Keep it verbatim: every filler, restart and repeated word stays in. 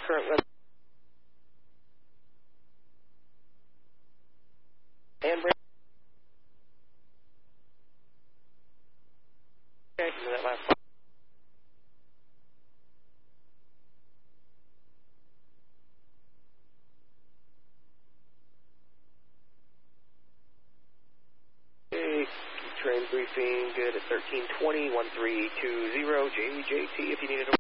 current weather. And bring. Okay, to that last part. Okay, train briefing good at thirteen twenty, one three two zero, J J T if you need it.